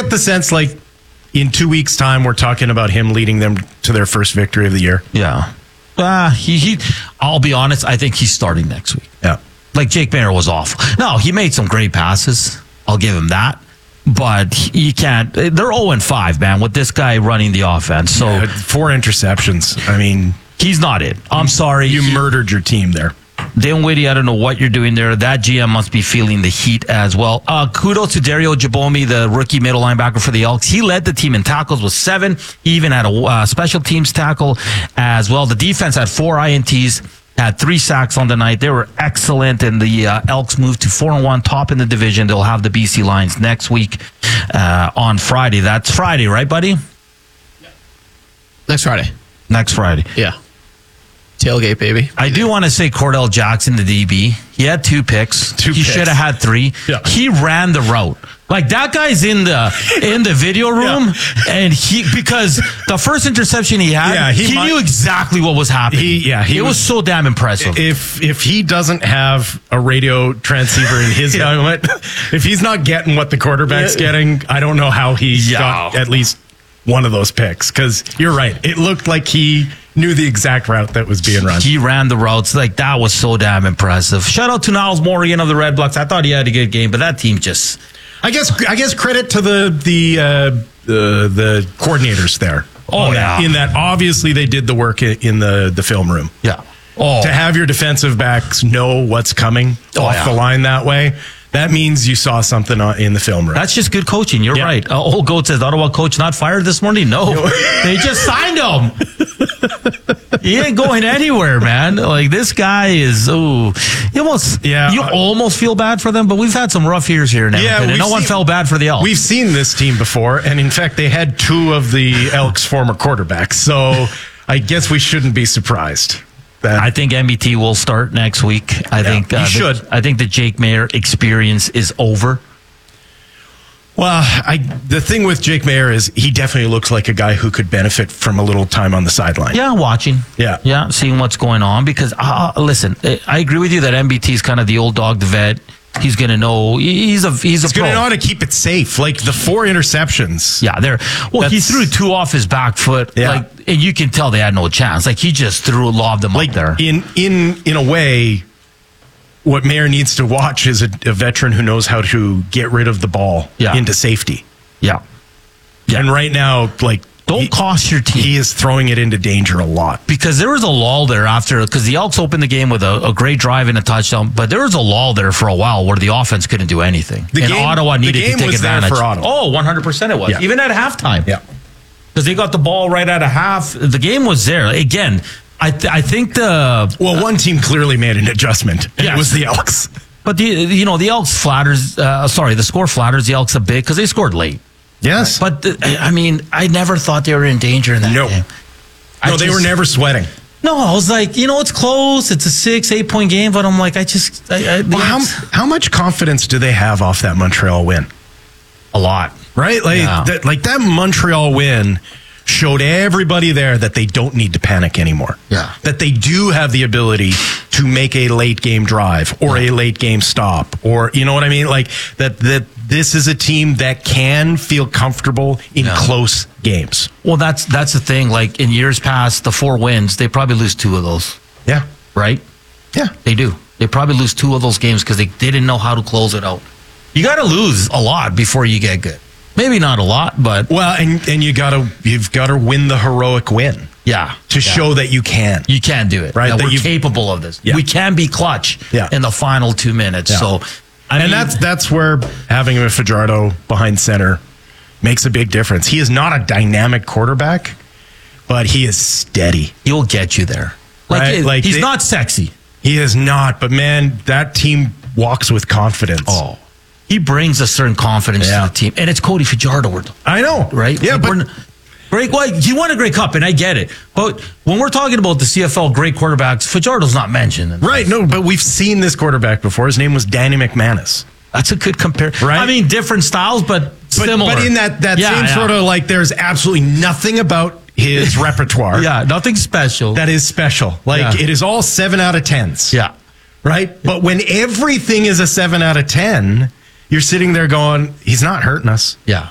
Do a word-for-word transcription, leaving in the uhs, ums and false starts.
get the sense like in two weeks' time we're talking about him leading them to their first victory of the year? Yeah. Uh, he, he, I'll be honest, I think he's starting next week. Yeah. Like, Jake Maier was awful. No, he made some great passes. I'll give him that. But you can't. They're oh and five, man, with this guy running the offense. So yeah, four interceptions. I mean, he's not it. I'm sorry. You murdered your team there. Dinwiddie, I don't know what you're doing there. That G M must be feeling the heat as well. Uh, kudos to Dario Jabomi, the rookie middle linebacker for the Elks. He led the team in tackles with seven. He even had a uh, special teams tackle as well. The defense had four I N Ts. Had three sacks on the night. They were excellent, and the uh, Elks moved to four and one, top in the division. They'll have the B C Lions next week uh, on Friday. That's Friday, right, buddy? Next Friday. Next Friday. Yeah. Tailgate, baby. I do want to say Cordell Jackson, the D B. He had two picks. Two he picks. should have had three. Yeah. He ran the route. Like, that guy's in the in the video room, yeah. and he because the first interception he had, yeah, he, he might, knew exactly what was happening. He, yeah, he it was, was so damn impressive. If if he doesn't have a radio transceiver in his yeah. helmet, if he's not getting what the quarterback's yeah. getting, I don't know how he yeah. got at least one of those picks. Because you're right, it looked like he knew the exact route that was being run. He ran the routes. Like, that was so damn impressive. Shout out to Niles Morgan of the Red Blacks. I thought he had a good game, but that team just... I guess I guess credit to the the uh, the, the coordinators there. Oh, yeah. In that, obviously, they did the work in the, the film room. Yeah. Oh. To have your defensive backs know what's coming oh, off yeah. the line that way, that means you saw something in the film room. That's just good coaching. You're yeah. right. Uh, old Goat says, Ottawa coach not fired this morning? No. They just signed him. He ain't going anywhere, man. Like, this guy is, oh, you almost, yeah, you uh, almost feel bad for them, but we've had some rough years here in Edmonton, yeah, and no seen, one felt bad for the Elks. We've seen this team before, and in fact, they had two of the Elks' former quarterbacks, so I guess we shouldn't be surprised. That I think M B T will start next week. I yeah, think uh, he should. The, I think the Jake Maier experience is over. Well, I, the thing with Jake Maier is he definitely looks like a guy who could benefit from a little time on the sideline. Yeah, watching. Yeah. Yeah, seeing what's going on. Because, uh, listen, I agree with you that M B T is kind of the old dog, the vet. He's going to know. He's a he's, he's a pro. going to know how to keep it safe. Like the four interceptions. Yeah, there. Well, That's, he threw two off his back foot. Yeah. Like, and you can tell they had no chance. Like, he just threw, lobbed them like up there. In, in, in a way, what Maier needs to watch is a, a veteran who knows how to get rid of the ball yeah. into safety. Yeah. yeah. And right now, like, don't he, cost your team. He is throwing it into danger a lot. Because there was a lull there after, because the Elks opened the game with a, a great drive and a touchdown, but there was a lull there for a while where the offense couldn't do anything. The and game, Ottawa needed the game to take was advantage. There for Ottawa. Oh, one hundred percent it was. Yeah. Even at halftime. Yeah. Because they got the ball right at a half. The game was there. Again, I th- I think the... Well, one team clearly made an adjustment, and yes. it was the Elks. But, the you know, the Elks flatters... Uh, sorry, the score flatters the Elks a bit because they scored late. Yes. But, the, I mean, I never thought they were in danger in that no. game. No, just, they were never sweating. No, I was like, you know, it's close. It's a six, eight-point game, but I'm like, I just... I, I, well, how, how much confidence do they have off that Montreal win? A lot. Right? Like, yeah. that, like that Montreal win showed everybody there that they don't need to panic anymore. Yeah. That they do have the ability to make a late game drive or yeah. a late game stop, or, you know what I mean? Like, that, that this is a team that can feel comfortable in yeah. close games. Well, that's that's the thing. Like, in years past, the four wins, they probably lose two of those. Yeah. Right? Yeah. They do. They probably lose two of those games because they didn't know how to close it out. You got to lose a lot before you get good. Maybe not a lot, but well, and and you gotta you've got to win the heroic win. Yeah, to yeah. show that you can. You can do it. Right, that that we're capable of this. Yeah. We can be clutch yeah. in the final two minutes. Yeah. So, I and mean, that's that's where having a Fajardo behind center makes a big difference. He is not a dynamic quarterback, but he is steady. He'll get you there. Like, right? it, like he's they, not sexy. He is not, but man, that team walks with confidence. Oh. He brings a certain confidence yeah. to the team. And it's Cody Fajardo. I know. Right? Yeah, like, but... Great, well, he won a Grey Cup, and I get it. But when we're talking about the C F L great quarterbacks, Fajardo's not mentioned. Right, no, but we've seen this quarterback before. His name was Danny McManus. That's a good comparison. Right? I mean, different styles, but, but similar. But in that, that yeah, same yeah. sort of, like, there's absolutely nothing about his repertoire. Yeah, nothing special. That is special. Like, yeah. it is all seven out of tens. Yeah. Right? But when everything is a seven out of ten, you're sitting there going, he's not hurting us. Yeah.